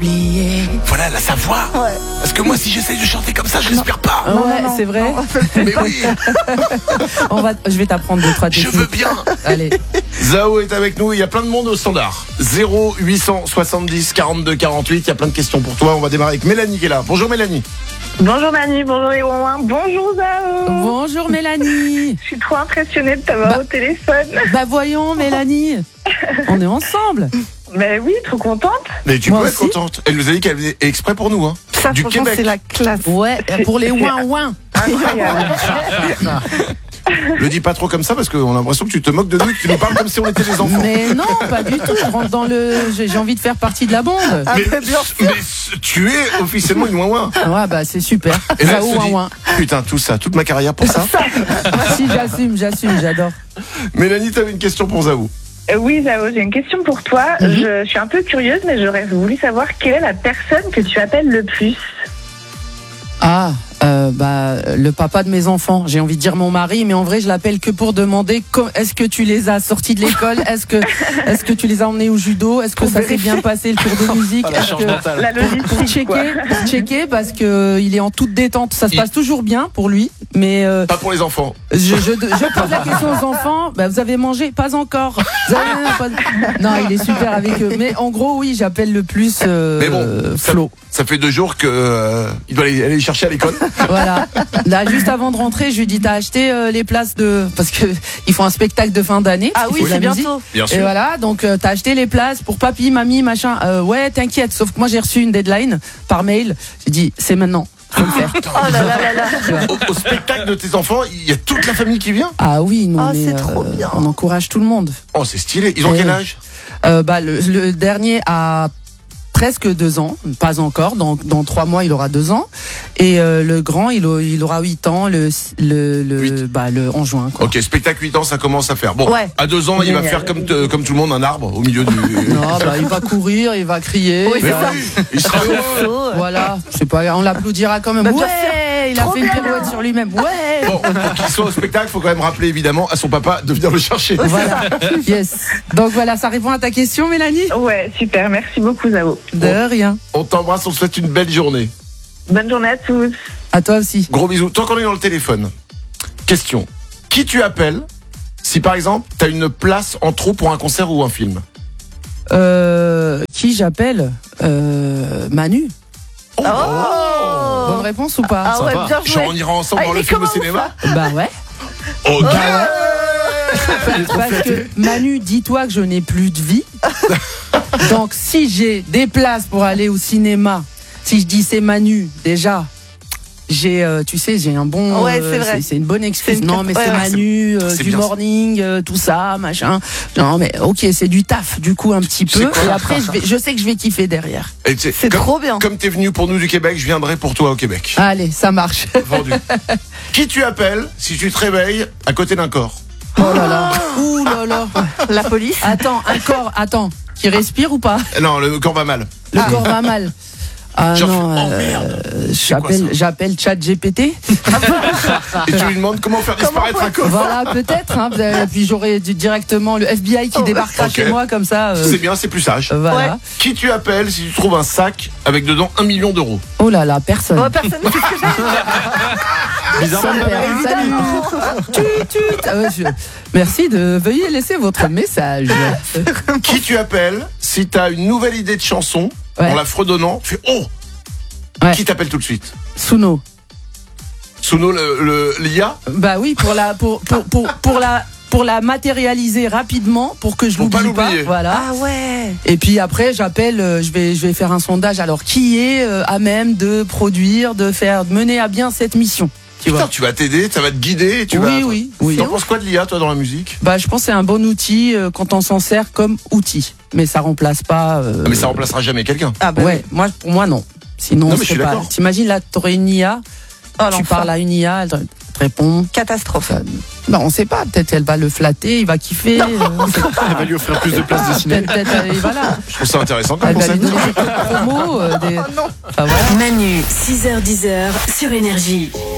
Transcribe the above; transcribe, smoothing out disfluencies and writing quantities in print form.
Voilà, sa voix. Ouais. Parce que moi, si j'essaye de chanter comme ça, je respire pas. Ouais, c'est vrai. Mais oui, Je vais t'apprendre 2-3 je techniques. veux bien. Allez. Zao est avec nous, il y a plein de monde au standard. 0870 42 48, il y a plein de questions pour toi. On va démarrer avec Mélanie qui est là. Bonjour Mélanie. Bonjour Manu, bonjour les Ouin, bonjour Zao. Bonjour Mélanie. Je suis trop impressionnée de t'avoir au téléphone. Bah voyons Mélanie. On est ensemble. Mais oui, trop contente. Mais tu Moi peux être aussi. contente. Elle nous a dit qu'elle venait exprès pour nous. Hein. Ça, Du franchement, Québec. c'est la classe. Ouais, pour les ouin-ouin. Incroyable. Le dis pas trop comme ça parce qu'on a l'impression que tu te moques de nous et que tu nous parles comme si on était des enfants. Mais non, pas du tout. Je rentre dans le. J'ai envie de faire partie de la bande. Mais tu es officiellement une ouin-ouin. Ouais, bah c'est super. Et là, elle Zao se dit, ouin-ouin. putain, tout ça, toute ma carrière pour ça. Si, j'assume, j'adore. Mélanie, t'avais une question pour Zao. Oui Zao, j'ai une question pour toi. Je suis un peu curieuse, mais j'aurais voulu savoir quelle est la personne que tu appelles le plus. Ah, le papa de mes enfants. J'ai envie de dire mon mari, mais en vrai, je l'appelle que pour demander est-ce que tu les as sortis de l'école, est-ce que tu les as emmenés au judo, est-ce que ça s'est bien passé le cours de musique, est-ce que La logistique, pour checker parce que il est en toute détente. Ça se passe toujours bien pour lui, mais Pas pour les enfants. je pose la question aux enfants. Bah, vous avez mangé? Pas encore. Non, il est super avec eux. Mais en gros, oui, j'appelle le plus Mais bon, Flo. Ça fait 2 jours que il doit aller les chercher à l'école. Voilà. Là, juste avant de rentrer, je lui dis t'as acheté les places parce que ils font un spectacle de fin d'année. Ah oui, de la c'est musique. bientôt. Bien Et sûr. voilà, donc t'as acheté les places pour papy, mamie, machin. Ouais, t'inquiète. Sauf que moi j'ai reçu une deadline par mail. J'ai dit c'est maintenant. Faut le faire. Oh là là là là. Tu vois. Au spectacle de tes enfants, il y a toute la famille qui vient. Ah oui, non, Oh, mais, c'est trop bien. on encourage tout le monde. Oh, c'est stylé. Ils ont Eh quel oui. âge? Le dernier a presque 2 ans, pas encore. Dans 3 mois, il aura 2 ans. Et le grand, il aura 8 ans en juin. Quoi. Ok, spectacle 8 ans, ça commence à faire. Bon, Ouais. à 2 ans, il va Génial. faire comme tout le monde un arbre au milieu du. Non, il va courir, il va crier. Oui, Mais il va- oui, il sera heureux. Voilà, je sais pas, on l'applaudira quand même. Bah, bien Ouais, il a Trop fait une bien. pirouette sur lui-même. Ouais. Bon, pour qu'il soit au spectacle, il faut quand même rappeler évidemment à son papa de venir le chercher. Voilà. Yes. Donc voilà, ça répond à ta question, Mélanie? Ouais, super, merci beaucoup Zao. De rien. On t'embrasse, on te souhaite une belle journée. Bonne journée à tous. À toi aussi. Gros bisous. Tant qu'on est dans le téléphone, question. Qui tu appelles si par exemple t'as une place en trop pour un concert ou un film? Qui j'appelle Manu. Oh, Bonne réponse ou pas? Ah ouais, Sympa. bien joué. Genre on ira ensemble Ah, voir il le est film au comment, cinéma. Bah ouais. Ok. Parce que Manu, dis-toi que je n'ai plus de vie. Donc si j'ai des places pour aller au cinéma, si je dis c'est Manu, déjà, j'ai un bon. Ouais, c'est vrai. C'est une bonne excuse. C'est une Non, mais carte- c'est ouais, Manu, c'est du bien ça. morning, tout ça, machin. Non, mais ok, c'est du taf, du coup, un petit C'est peu. quoi Et après, je sais que je vais kiffer derrière. Et tu sais, C'est comme- trop bien. Comme t'es venu pour nous du Québec, je viendrai pour toi au Québec. Allez, ça marche. Vendu. Qui tu appelles si tu te réveilles à côté d'un corps? Oh là là. Ouh là là. La police. Attends, un corps, qui respire ou pas? Non, le corps va mal. Le corps va mal. Ah Genre, non, oh merde. j'appelle ChatGPT. Et tu lui demandes comment faire disparaître un corps. Voilà, peut-être. Hein, puis j'aurai directement le FBI qui débarquera Ok. chez moi comme ça. C'est bien, c'est plus sage. Voilà. Ouais. Qui tu appelles si tu trouves un sac avec dedans 1 million d'euros? Oh là là, personne. Oh, personne, c'est ce que j'ai. Bizarrement. Salut. Tut, tut. Ah ouais, merci veuillez laisser votre message. Qui tu appelles si t'as une nouvelle idée de chanson Ouais. en la fredonnant, tu fais oh. Ouais. Qui t'appelle tout de suite? Suno. Suno l'IA? Bah oui, pour la matérialiser rapidement pour que je Pour pas l'oublie pas. l'oublier. Voilà. Ah ouais. Et puis après, j'appelle, je vais faire un sondage. Alors, qui est à même de produire, de mener à bien cette mission? Tu Putain, vois? tu vas t'aider, ça va te guider. Tu vas... Oui. T'en penses quoi de l'IA, toi, dans la musique? Bah, je pense que c'est un bon outil quand on s'en sert comme outil. Mais ça remplace pas. Ah, mais ça remplacera jamais quelqu'un. Ah bah Ouais, pour moi, non. Sinon, Non, on mais je suis serait pas. d'accord. T'imagines là, t'aurais une IA, Oh, tu l'enfer. parles à une IA, elle te répond. Catastrophe. Bah, on sait pas. Peut-être elle va le flatter, il va kiffer. on sait pas. Elle va lui offrir plus de places de ciné. Peut-être, voilà. Je trouve ça intéressant comme Elle va lui concept. donner des codes promo. Enfin, voilà. Manu, 6h-10h sur Énergie.